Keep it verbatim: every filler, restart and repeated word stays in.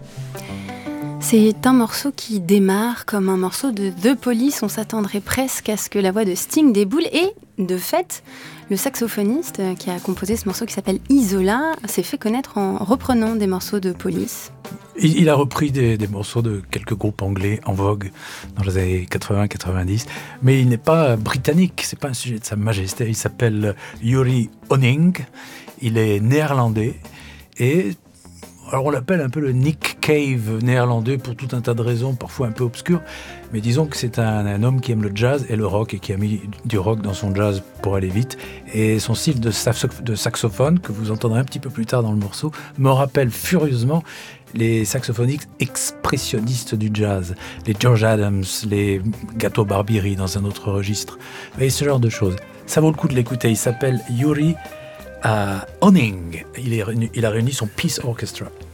C'est un morceau qui démarre comme un morceau de The Police. On s'attendrait presque à ce que la voix de Sting déboule. Et de fait, le saxophoniste qui a composé ce morceau qui s'appelle Isola s'est fait connaître en reprenant des morceaux de Police. Il, il a repris des, des morceaux de quelques groupes anglais en vogue dans les années quatre-vingts quatre-vingt-dix. Mais il n'est pas britannique, c'est pas un sujet de Sa Majesté. Il s'appelle Yuri Honning. Il est néerlandais et... Alors on l'appelle un peu le Nick Cave néerlandais pour tout un tas de raisons, parfois un peu obscures, mais disons que c'est un, un homme qui aime le jazz et le rock et qui a mis du rock dans son jazz pour aller vite. Et son style de, saxo- de saxophone, que vous entendrez un petit peu plus tard dans le morceau, me rappelle furieusement les saxophonistes expressionnistes du jazz, les George Adams, les Gato Barbieri dans un autre registre, et ce genre de choses. Ça vaut le coup de l'écouter, il s'appelle Yuri à Honning. Il, est réuni, il a réuni son Peace Orchestra.